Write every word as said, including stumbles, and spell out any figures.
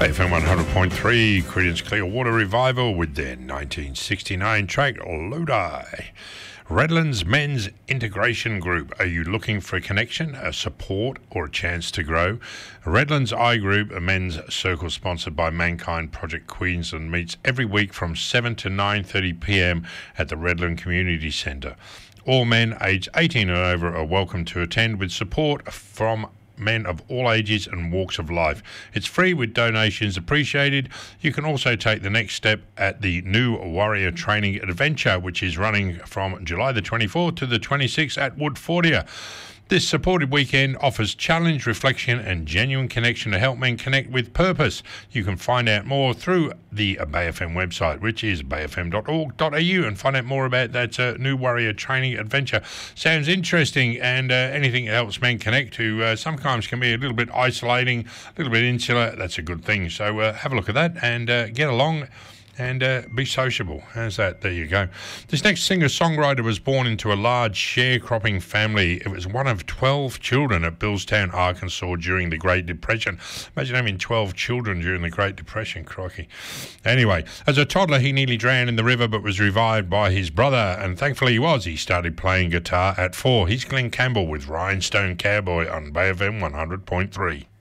F M one hundred point three, Creedence Clearwater Revival with their nineteen sixty-nine track Lodi. Redlands Men's Integration Group. Are you looking for a connection, a support, or a chance to grow? Redlands I Group, a men's circle sponsored by Mankind Project Queensland, meets every week from seven to nine thirty p m at the Redland Community Centre. All men aged eighteen and over are welcome to attend with support from men of all ages and walks of life. It's free with donations appreciated. You can also take the next step at the New Warrior Training Adventure, which is running from July the twenty-fourth to the twenty-sixth at Woodfordia. This supported weekend offers challenge, reflection and genuine connection to help men connect with purpose. You can find out more through the Bay F M website, which is bay f m dot org dot a u, and find out more about that uh, New Warrior Training Adventure. Sounds interesting, and uh, anything that helps men connect to uh, sometimes can be a little bit isolating, a little bit insular. That's a good thing. So uh, have a look at that and uh, get along and uh, be sociable. How's that? There you go. This next singer-songwriter was born into a large sharecropping family. It was one of twelve children at Billstown, Arkansas during the Great Depression. Imagine having twelve children during the Great Depression, crikey. Anyway, as a toddler, he nearly drowned in the river but was revived by his brother, and thankfully he was. He started playing guitar at four. He's Glenn Campbell with Rhinestone Cowboy on Bay F M one hundred point three.